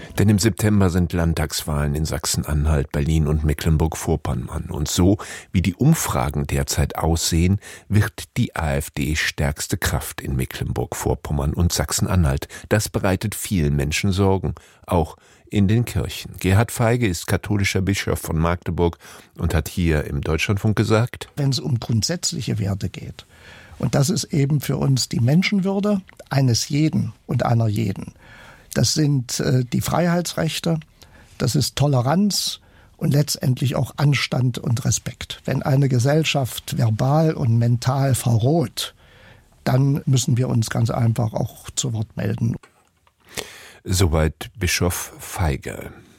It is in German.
Denn im September sind Landtagswahlen in Sachsen-Anhalt, Berlin und Mecklenburg-Vorpommern. Und so, wie die Umfragen derzeit aussehen, wird die AfD stärkste Kraft in Mecklenburg-Vorpommern und Sachsen-Anhalt. Das bereitet vielen Menschen Sorgen, auch in den Kirchen. Gerhard Feige ist katholischer Bischof von Magdeburg und hat hier im Deutschlandfunk gesagt: Wenn es um grundsätzliche Werte geht, und das ist eben für uns die Menschenwürde eines jeden und einer jeden. Das sind die Freiheitsrechte, das ist Toleranz und letztendlich auch Anstand und Respekt. Wenn eine Gesellschaft verbal und mental verroht, dann müssen wir uns ganz einfach auch zu Wort melden. Soweit Bischof Feige.